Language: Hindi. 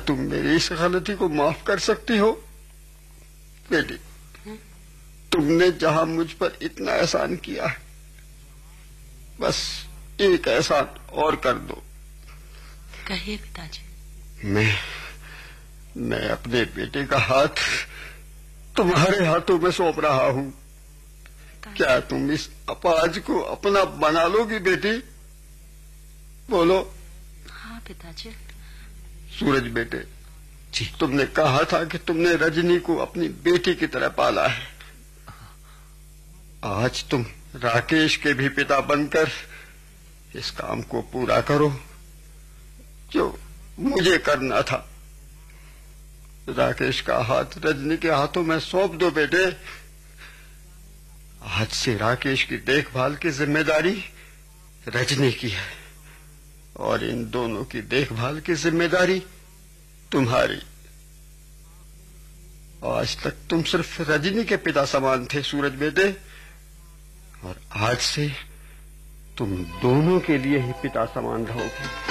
तुम मेरी इस गलती को माफ कर सकती हो? बेटी, तुमने जहां मुझ पर इतना एहसान किया है, बस एक एहसान और कर दो। कहिए पिताजी। मैं अपने बेटे का हाथ तुम्हारे हाथों में सौंप रहा हूं। क्या तुम इस अपाज को अपना बना लोगी बेटी? बोलो। हाँ पिताजी। सूरज बेटे जी, तुमने कहा था कि तुमने रजनी को अपनी बेटी की तरह पाला है। आज तुम राकेश के भी पिता बनकर इस काम को पूरा करो जो मुझे करना था। राकेश का हाथ रजनी के हाथों में सौंप दो बेटे। आज से राकेश की देखभाल की जिम्मेदारी रजनी की है और इन दोनों की देखभाल की जिम्मेदारी तुम्हारी। आज तक तुम सिर्फ रजनी के पिता समान थे सूरज बेटे, और आज से तुम दोनों के लिए ही पिता समान रहोगे।